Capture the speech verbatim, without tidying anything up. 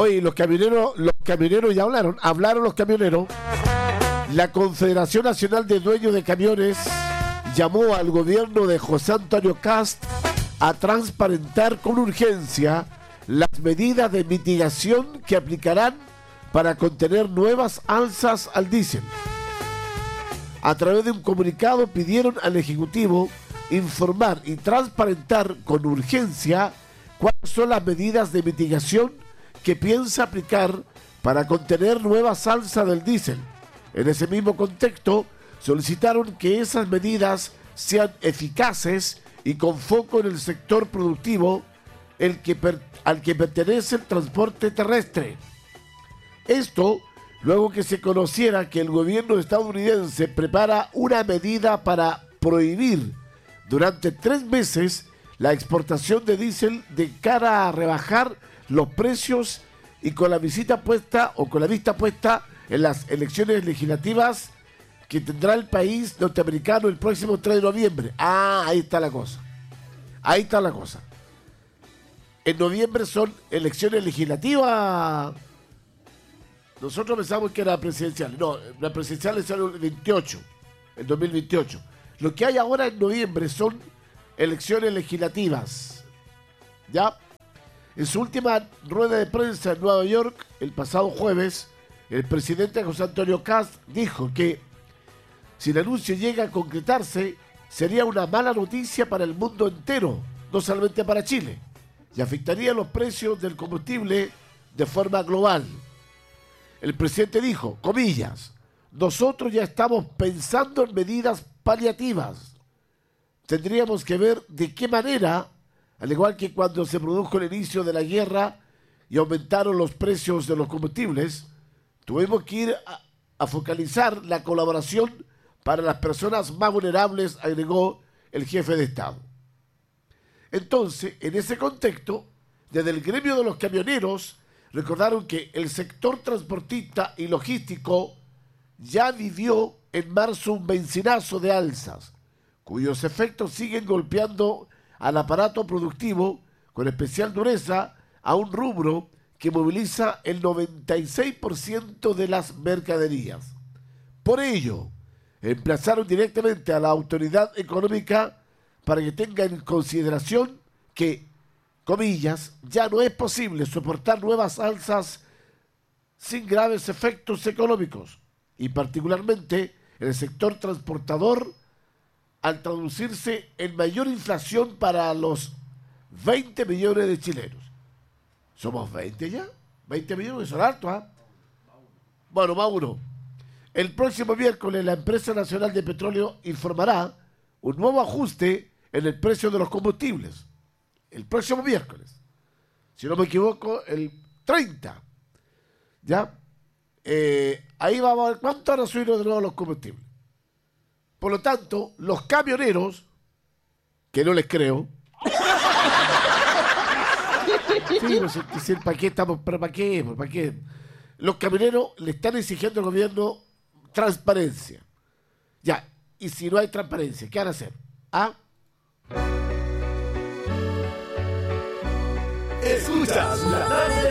Oye, los camioneros, los camioneros ya hablaron, hablaron los camioneros. La Confederación Nacional de Dueños de Camiones llamó al gobierno de José Antonio Kast a transparentar con urgencia las medidas de mitigación que aplicarán para contener nuevas alzas al diésel. A través de un comunicado pidieron al Ejecutivo informar y transparentar con urgencia cuáles son las medidas de mitigación que piensa aplicar para contener nuevas alzas del diésel. En ese mismo contexto, solicitaron que esas medidas sean eficaces y con foco en el sector productivo el que per, al que pertenece el transporte terrestre. Esto luego que se conociera que el gobierno estadounidense prepara una medida para prohibir durante tres meses la exportación de diésel de cara a rebajar los precios y con la visita puesta o con la vista puesta en las elecciones legislativas que tendrá el país norteamericano el próximo tres de noviembre. Ah, ahí está la cosa. Ahí está la cosa. En noviembre son elecciones legislativas. Nosotros pensamos que era presidencial. No, la presidencial es el veintiocho, el dos mil veintiocho. Lo que hay ahora en noviembre son elecciones legislativas. ¿Ya? En su última rueda de prensa en Nueva York, el pasado jueves, el presidente José Antonio Kast dijo que si el anuncio llega a concretarse, sería una mala noticia para el mundo entero, no solamente para Chile, y afectaría los precios del combustible de forma global. El presidente dijo, comillas, nosotros ya estamos pensando en medidas paliativas. Tendríamos que ver de qué manera, al igual que cuando se produjo el inicio de la guerra y aumentaron los precios de los combustibles, tuvimos que ir a, a focalizar la colaboración para las personas más vulnerables, agregó el jefe de Estado. Entonces, en ese contexto, desde el gremio de los camioneros, recordaron que el sector transportista y logístico ya vivió en marzo un benzinazo de alzas, cuyos efectos siguen golpeando al aparato productivo con especial dureza a un rubro que moviliza el noventa y seis por ciento de las mercaderías. Por ello, emplazaron directamente a la autoridad económica para que tenga en consideración que, comillas, ya no es posible soportar nuevas alzas sin graves efectos económicos, y particularmente en el sector transportador, al traducirse en mayor inflación para los veinte millones de chilenos. ¿Somos veinte ya? veinte millones son altos, ¿ah? ¿eh? Bueno, Mauro, el próximo miércoles la empresa nacional de petróleo informará un nuevo ajuste en el precio de los combustibles. El próximo miércoles. Si no me equivoco, el treinta. ¿Ya? Eh, ahí vamos a ver cuánto van a subir de nuevo los combustibles. Por lo tanto, los camioneros, que no les creo. Sí, no sé, decir, ¿para qué estamos? ¿Pero para qué? ¿Para qué? Los camioneros le están exigiendo al gobierno transparencia. Ya, y si no hay transparencia, ¿qué van a hacer? ¿Ah? Escuchas la tarde